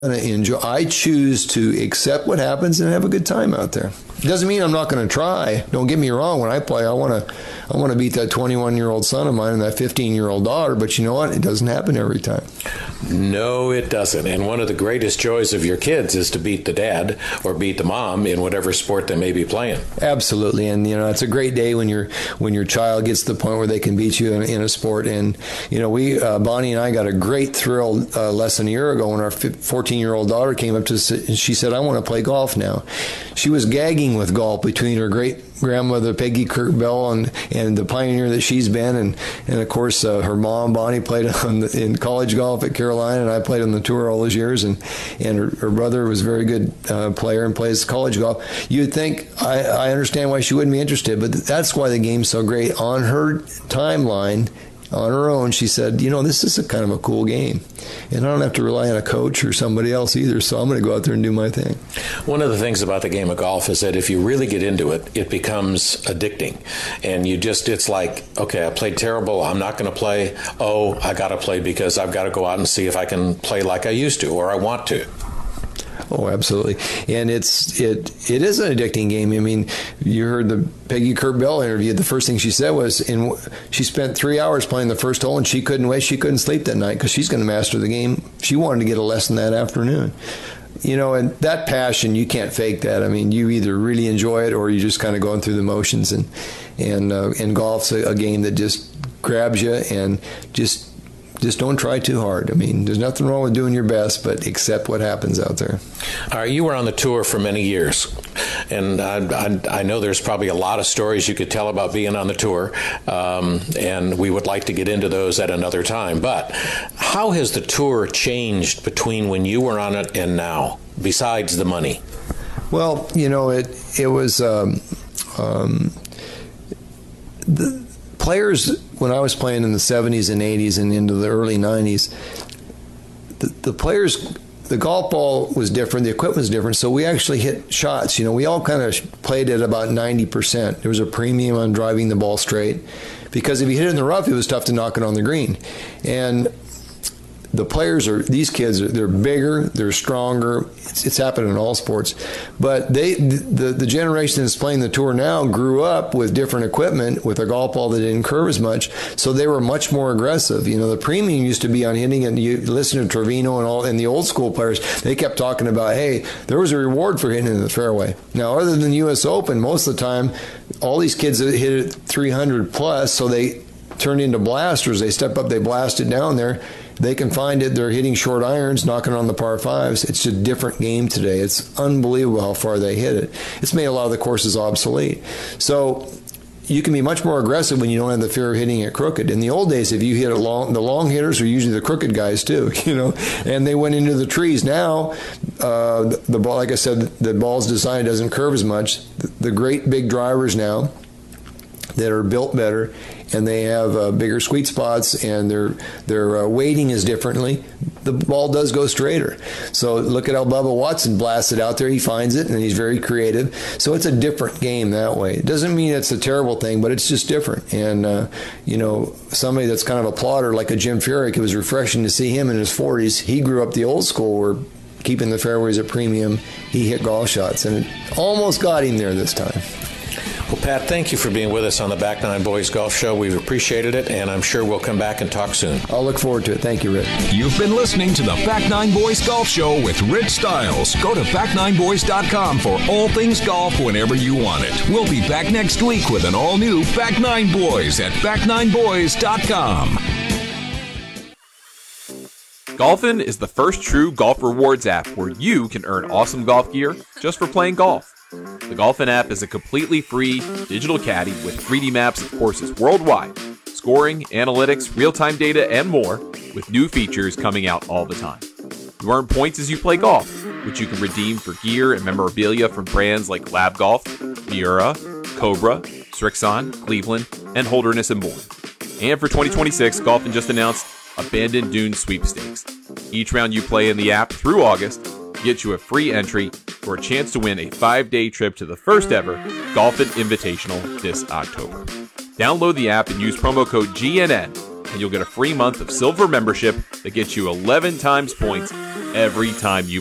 enjoy. I choose to accept what happens and have a good time out there. It doesn't mean I'm not going to try. Don't get me wrong. When I play, I want to beat that 21-year-old son of mine and that 15-year-old daughter. But you know what? It doesn't happen every time. No, it doesn't. And one of the greatest joys of your kids is to beat the dad or beat the mom in whatever sport they may be playing. Absolutely. And it's a great day when your child gets to the point where they can beat you in a sport. And we Bonnie and I got a great thrill less than a year ago when our 14-year-old daughter came up to us and she said, "I want to play golf now." She was gagging with golf between her great-grandmother Peggy Kirk Bell and the pioneer that she's been, and of course her mom Bonnie played in college golf at Carolina, and I played on the tour all those years, and her brother was a very good player and plays college golf. You'd think I understand why she wouldn't be interested, but that's why the game's so great. On her timeline, on her own, she said, this is a kind of a cool game. And I don't have to rely on a coach or somebody else either, so I'm going to go out there and do my thing. One of the things about the game of golf is that if you really get into it, it becomes addicting. And it's like, okay, I played terrible, I'm not going to play. Oh, I got to play because I've got to go out and see if I can play like I used to or I want to. Oh, absolutely. And it is an addicting game. I mean, you heard the Peggy Kirk Bell interview. The first thing she said was she spent 3 hours playing the first hole, and she couldn't wait. She couldn't sleep that night because she's going to master the game. She wanted to get a lesson that afternoon. And that passion, you can't fake that. I mean, you either really enjoy it or you're just kind of going through the motions. And golf's a game that just grabs you and just don't try too hard. I mean, there's nothing wrong with doing your best, but accept what happens out there. All right, you were on the tour for many years, and I know there's probably a lot of stories you could tell about being on the tour, and we would like to get into those at another time. But how has the tour changed between when you were on it and now, besides the money? Well, it was the players, when I was playing in the 70s and 80s and into the early 90s, the players, the golf ball was different, the equipment was different, so we actually hit shots. We all kind of played at about 90%. There was a premium on driving the ball straight because if you hit it in the rough, it was tough to knock it on the green. And the players these kids, they're bigger, they're stronger. It's happened in all sports. But the generation that's playing the tour now grew up with different equipment, with a golf ball that didn't curve as much, so they were much more aggressive. The premium used to be on hitting, and you listen to Trevino and the old school players, they kept talking about, hey, there was a reward for hitting in the fairway. Now, other than the U.S. Open, most of the time, all these kids hit it 300 plus, so they turned into blasters. They step up, they blast it down there. They can find it. They're hitting short irons, knocking on the par fives. It's a different game today. It's unbelievable how far they hit it. It's made a lot of the courses obsolete. So you can be much more aggressive when you don't have the fear of hitting it crooked. In the old days, if you hit it long, the long hitters are usually the crooked guys too, and they went into the trees. Now, the ball, like I said, the ball's design doesn't curve as much. The great big drivers now that are built better, and they have bigger sweet spots, and their weighting is differently. The ball does go straighter. So look at how Bubba Watson blasts it out there. He finds it, and he's very creative. So it's a different game that way. It doesn't mean it's a terrible thing, but it's just different. And, somebody that's kind of a plotter like a Jim Furyk, it was refreshing to see him in his 40s. He grew up the old school where keeping the fairways at premium, he hit golf shots, and it almost got him there this time. Well, Pat, thank you for being with us on the Back Nine Boys Golf Show. We've appreciated it, and I'm sure we'll come back and talk soon. I'll look forward to it. Thank you, Rick. You've been listening to the Back Nine Boys Golf Show with Rich Stiles. Go to back9boys.com for all things golf whenever you want it. We'll be back next week with an all-new Back Nine Boys at back9boys.com. Golfin is the first true golf rewards app where you can earn awesome golf gear just for playing golf. The Golfin app is a completely free digital caddy with 3D maps of courses worldwide, scoring, analytics, real-time data, and more, with new features coming out all the time. You earn points as you play golf, which you can redeem for gear and memorabilia from brands like Lab Golf, Miura, Cobra, Srixon, Cleveland, and Holderness and more. And for 2026, Golfin just announced Abandoned Dunes Sweepstakes. Each round you play in the app through August gets you a free entry for a chance to win a 5-day trip to the first ever Golfin Invitational this October. Download the app and use promo code GNN and you'll get a free month of silver membership that gets you 11 times points every time you